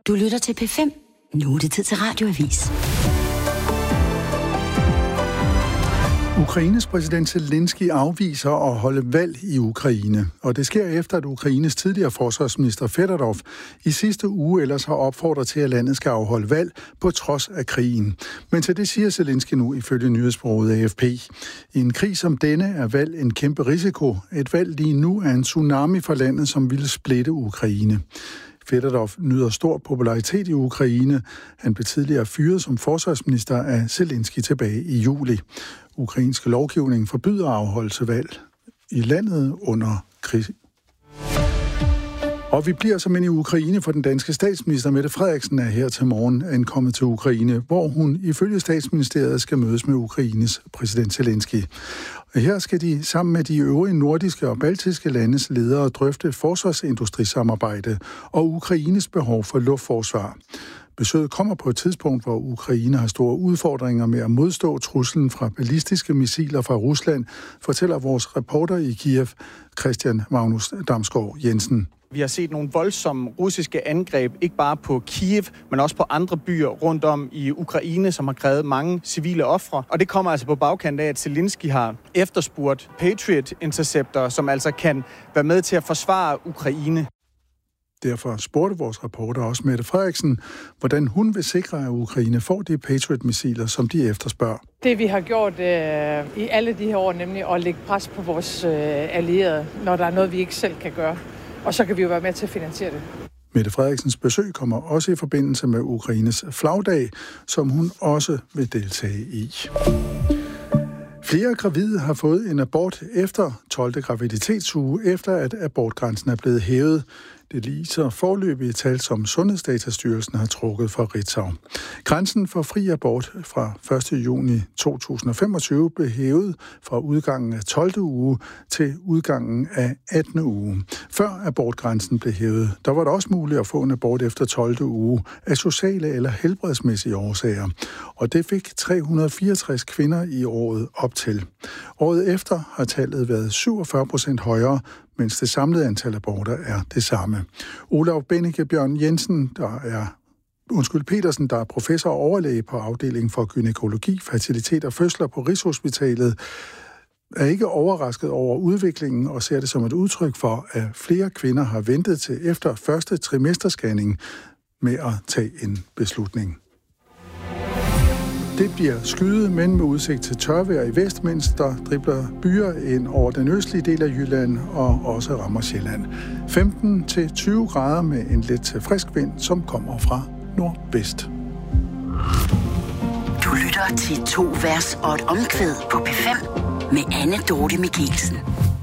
Du lytter til P5. Nu er det tid til Radioavis. Ukraines præsident Zelensky afviser at holde valg i Ukraine, og det sker efter, at Ukraines tidligere forsvarsminister Fedorov i sidste uge ellers har opfordret til, at landet skal afholde valg på trods af krigen. Men til det siger Zelensky nu ifølge nyhedsbureauet AFP. I en krig som denne er valg en kæmpe risiko. Et valg lige nu er en tsunami for landet, som ville splitte Ukraine. Fedorov nyder stor popularitet i Ukraine. Han blev tidligere fyret som forsvarsminister af Zelensky tilbage i juli. Ukrainsk lovgivning forbyder afholdelse valg i landet under krig. Og vi bliver som i Ukraine, for den danske statsminister Mette Frederiksen er her til morgen ankommet til Ukraine, hvor hun ifølge statsministeriet skal mødes med Ukraines præsident Zelensky. Og her skal de sammen med de øvrige nordiske og baltiske landes ledere drøfte forsvarsindustrisamarbejde og Ukraines behov for luftforsvar. Besøget kommer på et tidspunkt, hvor Ukraine har store udfordringer med at modstå truslen fra ballistiske missiler fra Rusland, fortæller vores reporter i Kiev, Christian Magnus Damsgaard Jensen. Vi har set nogle voldsomme russiske angreb, ikke bare på Kiev, men også på andre byer rundt om i Ukraine, som har krævet mange civile ofre. Og det kommer altså på bagkant af, at Zelensky har efterspurgt Patriot Interceptor, som altså kan være med til at forsvare Ukraine. Derfor spurgte vores reporter også Mette Frederiksen, hvordan hun vil sikre, at Ukraine får de Patriot-missiler, som de efterspørger. Det vi har gjort i alle de her år, nemlig at lægge pres på vores allierede, når der er noget, vi ikke selv kan gøre. Og så kan vi jo være med til at finansiere det. Mette Frederiksens besøg kommer også i forbindelse med Ukraines flagdag, som hun også vil deltage i. Flere gravide har fået en abort efter 12. graviditetsuge, efter at abortgrænsen er blevet hævet. Det viser foreløbige tal, som Sundhedsdatastyrelsen har trukket fra Ritzau. Grænsen for fri abort fra 1. juni 2025 blev hævet fra udgangen af 12. uge til udgangen af 18. uge. Før abortgrænsen blev hævet, der var det også muligt at få en abort efter 12. uge af sociale eller helbredsmæssige årsager. Og det fik 364 kvinder i året op til. Året efter har tallet været 47% højere, mens det samlede antal aborter er det samme. Olav Bennike Bjørn Jensen, Petersen, der er professor og overlæge på afdelingen for gynækologi, fertilitet og fødsler på Rigshospitalet, er ikke overrasket over udviklingen og ser det som et udtryk for, at flere kvinder har ventet til efter første trimesterscanning med at tage en beslutning. Det bliver skyet, men med udsigt til tørvejr i vest, mens der dribler byer ind over den østlige del af Jylland og også rammer Sjælland. 15-20 grader med en let til frisk vind, som kommer fra nordvest. Du lytter til 2 vers og et omkvæd på P5 med Anne Dorte Mikkelsen.